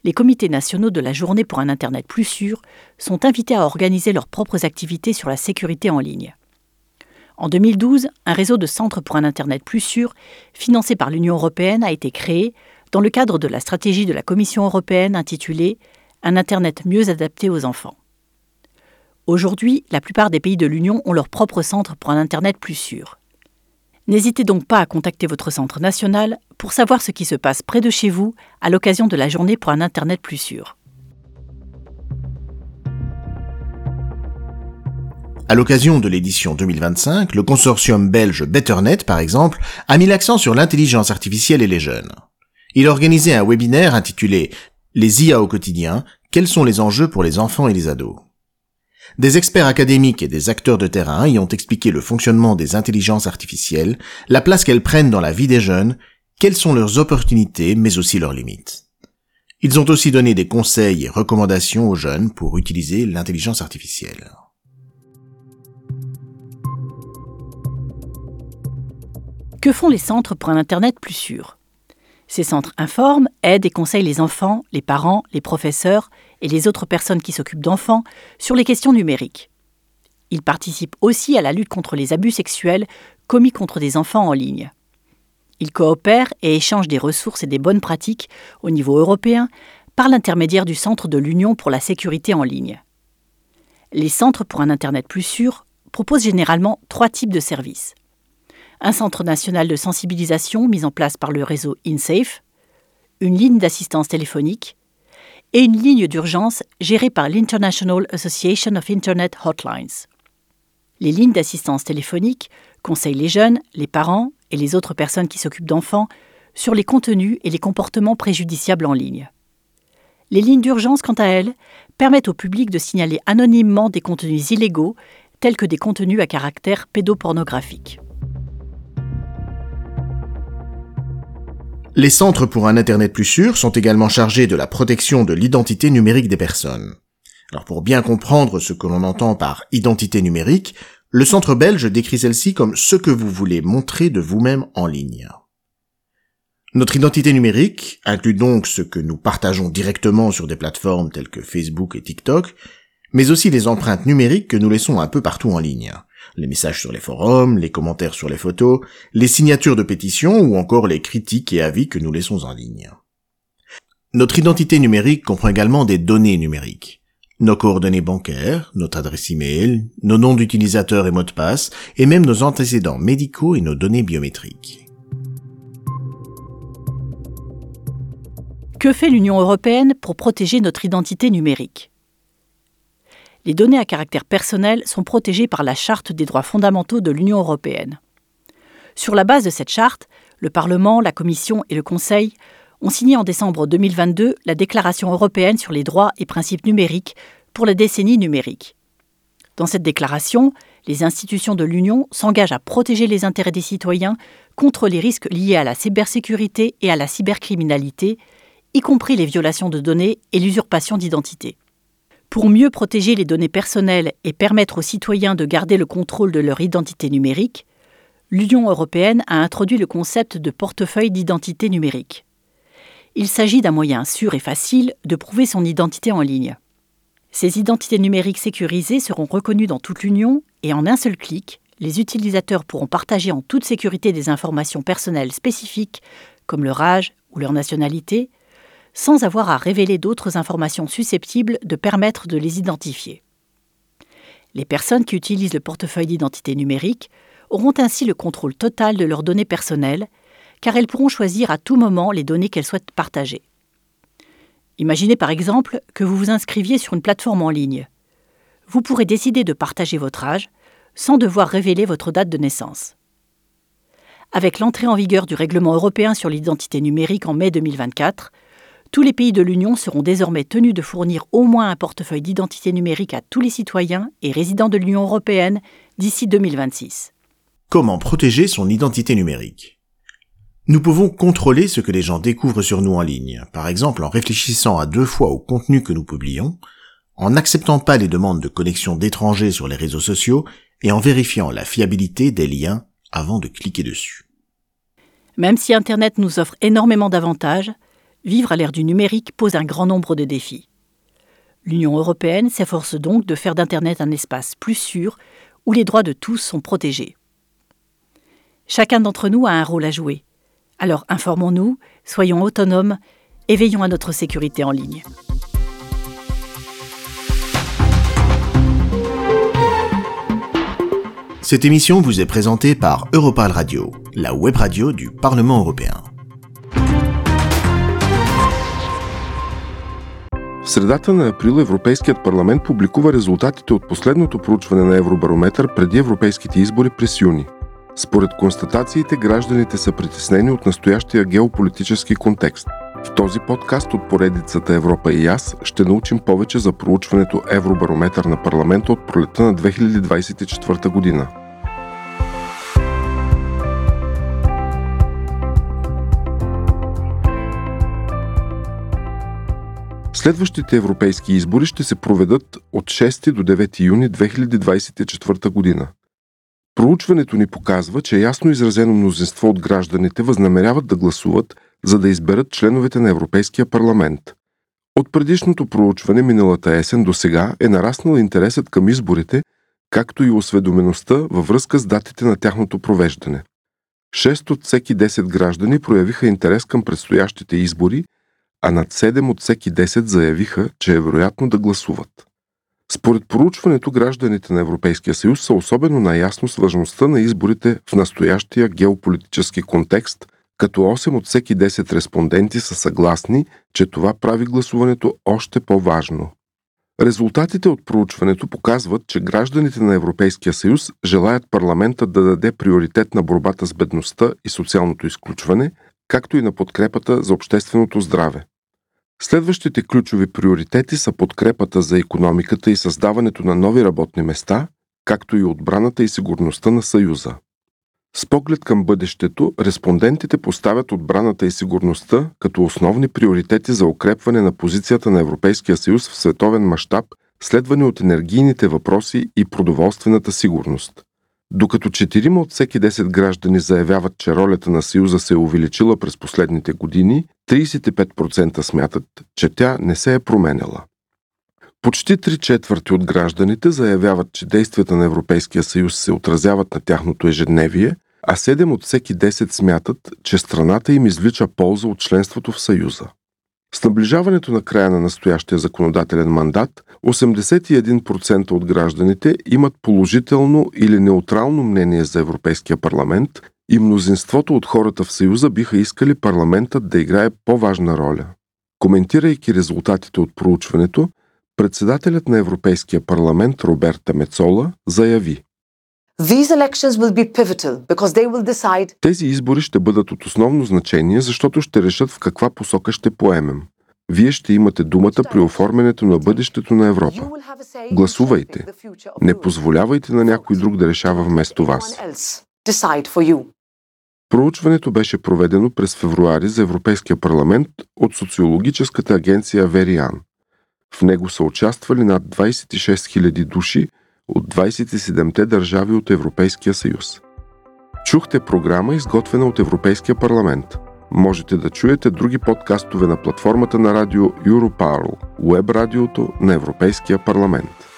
les comités nationaux de la Journée pour un Internet plus sûr sont invités à organiser leurs propres activités sur la sécurité en ligne. En 2012, un réseau de centres pour un Internet plus sûr, financé par l'Union européenne, a été créé dans le cadre de la stratégie de la Commission européenne intitulée « Un Internet mieux adapté aux enfants ». Aujourd'hui, la plupart des pays de l'Union ont leur propre centre pour un Internet plus sûr. N'hésitez donc pas à contacter votre centre national pour savoir ce qui se passe près de chez vous à l'occasion de la Journée pour un Internet plus sûr. À l'occasion de l'édition 2025, le consortium belge Betternet, par exemple, a mis l'accent sur l'intelligence artificielle et les jeunes. Il a organisé un webinaire intitulé « Les IA au quotidien, quels sont les enjeux pour les enfants et les ados ?» Des experts académiques et des acteurs de terrain y ont expliqué le fonctionnement des intelligences artificielles, la place qu'elles prennent dans la vie des jeunes, quelles sont leurs opportunités mais aussi leurs limites. Ils ont aussi donné des conseils et recommandations aux jeunes pour utiliser l'intelligence artificielle. Que font les centres pour un Internet plus sûr ? Ces centres informent, aident et conseillent les enfants, les parents, les professeurs et les autres personnes qui s'occupent d'enfants sur les questions numériques. Ils participent aussi à la lutte contre les abus sexuels commis contre des enfants en ligne. Ils coopèrent et échangent des ressources et des bonnes pratiques au niveau européen par l'intermédiaire du Centre de l'Union pour la sécurité en ligne. Les centres pour un Internet plus sûr proposent généralement 3 types de services. Un centre national de sensibilisation mis en place par le réseau InSafe, une ligne d'assistance téléphonique et une ligne d'urgence gérée par l'International Association of Internet Hotlines. Les lignes d'assistance téléphonique conseillent les jeunes, les parents et les autres personnes qui s'occupent d'enfants sur les contenus et les comportements préjudiciables en ligne. Les lignes d'urgence, quant à elles, permettent au public de signaler anonymement des contenus illégaux tels que des contenus à caractère pédopornographique. Les centres pour un Internet plus sûr sont également chargés de la protection de l'identité numérique des personnes. Alors pour bien comprendre ce que l'on entend par identité numérique, le centre belge décrit celle-ci comme ce que vous voulez montrer de vous-même en ligne. Notre identité numérique inclut donc ce que nous partageons directement sur des plateformes telles que Facebook et TikTok, mais aussi les empreintes numériques que nous laissons un peu partout en ligne. Les messages sur les forums, les commentaires sur les photos, les signatures de pétitions ou encore les critiques et avis que nous laissons en ligne. Notre identité numérique comprend également des données numériques. Nos coordonnées bancaires, notre adresse email, nos noms d'utilisateurs et mots de passe, et même nos antécédents médicaux et nos données biométriques. Que fait l'Union européenne pour protéger notre identité numérique ? Les données à caractère personnel sont protégées par la Charte des droits fondamentaux de l'Union européenne. Sur la base de cette charte, le Parlement, la Commission et le Conseil ont signé en décembre 2022 la Déclaration européenne sur les droits et principes numériques pour la décennie numérique. Dans cette déclaration, les institutions de l'Union s'engagent à protéger les intérêts des citoyens contre les risques liés à la cybersécurité et à la cybercriminalité, y compris les violations de données et l'usurpation d'identité. Pour mieux protéger les données personnelles et permettre aux citoyens de garder le contrôle de leur identité numérique, l'Union européenne a introduit le concept de portefeuille d'identité numérique. Il s'agit d'un moyen sûr et facile de prouver son identité en ligne. Ces identités numériques sécurisées seront reconnues dans toute l'Union et en un seul clic, les utilisateurs pourront partager en toute sécurité des informations personnelles spécifiques comme leur âge ou leur nationalité, sans avoir à révéler d'autres informations susceptibles de permettre de les identifier. Les personnes qui utilisent le portefeuille d'identité numérique auront ainsi le contrôle total de leurs données personnelles, car elles pourront choisir à tout moment les données qu'elles souhaitent partager. Imaginez par exemple que vous vous inscriviez sur une plateforme en ligne. Vous pourrez décider de partager votre âge sans devoir révéler votre date de naissance. Avec l'entrée en vigueur du règlement européen sur l'identité numérique en mai 2024, tous les pays de l'Union seront désormais tenus de fournir au moins un portefeuille d'identité numérique à tous les citoyens et résidents de l'Union européenne d'ici 2026. Comment protéger son identité numérique ? Nous pouvons contrôler ce que les gens découvrent sur nous en ligne, par exemple en réfléchissant à 2 fois au contenu que nous publions, en n'acceptant pas les demandes de connexion d'étrangers sur les réseaux sociaux et en vérifiant la fiabilité des liens avant de cliquer dessus. Même si Internet nous offre énormément d'avantages, Vivre à l'ère du numérique pose un grand nombre de défis. L'Union européenne s'efforce donc de faire d'Internet un espace plus sûr où les droits de tous sont protégés. Chacun d'entre nous a un rôle à jouer. Alors informons-nous, soyons autonomes et veillons à notre sécurité en ligne. Cette émission vous est présentée par Europarl Radio, la web radio du Parlement européen. В средата на април Европейският парламент публикува резултатите от последното проучване на Евробарометър преди европейските избори през юни. Според констатациите, гражданите са притеснени от настоящия геополитически контекст. В този подкаст от поредицата Европа и аз ще научим повече за проучването Евробарометър на парламента от пролетта на 2024 година. Следващите европейски избори ще се проведат от 6 до 9 юни 2024 година. Проучването ни показва, че ясно изразено мнозинство от гражданите възнамеряват да гласуват, за да изберат членовете на Европейския парламент. От предишното проучване миналата есен до сега е нараснал интересът към изборите, както и осведомеността във връзка с датите на тяхното провеждане. 6 от всеки 10 граждани проявиха интерес към предстоящите избори, а над 7 от всеки 10 заявиха, че е вероятно да гласуват. Според проучването, гражданите на Европейския съюз са особено наясно с важността на изборите в настоящия геополитически контекст, като 8 от всеки 10 респонденти са съгласни, че това прави гласуването още по-важно. Резултатите от проучването показват, че гражданите на Европейския съюз желаят парламентът да даде приоритет на борбата с бедността и социалното изключване, както и на подкрепата за общественото здраве. Следващите ключови приоритети са подкрепата за икономиката и създаването на нови работни места, както и отбраната и сигурността на Съюза. С поглед към бъдещето, респондентите поставят отбраната и сигурността като основни приоритети за укрепване на позицията на Европейския съюз в световен мащаб, следвани от енергийните въпроси и продоволствената сигурност. Докато 4 от всеки 10 граждани заявяват, че ролята на Съюза се е увеличила през последните години, 35% смятат, че тя не се е променяла. Почти 3/4 от гражданите заявяват, че действията на Европейския съюз се отразяват на тяхното ежедневие, а 7 от всеки 10 смятат, че страната им извлича полза от членството в Съюза. С наближаването на края на настоящия законодателен мандат, 81% от гражданите имат положително или неутрално мнение за Европейския парламент и мнозинството от хората в Съюза биха искали парламентът да играе по-важна роля. Коментирайки резултатите от проучването, председателят на Европейския парламент Роберта Мецола заяви: тези избори ще бъдат от основно значение, защото ще решат в каква посока ще поемем. Вие ще имате думата при оформянето на бъдещето на Европа. Гласувайте. Не позволявайте на някой друг да решава вместо вас. Проучването беше проведено през февруари за Европейския парламент от социологическата агенция Verian. В него са участвали над 26 000 души от 27-те държави от Европейския съюз. Чухте програма, изготвена от Европейския парламент. Можете да чуете други подкастове на платформата на радио Europarl, уеб радиото на Европейския парламент.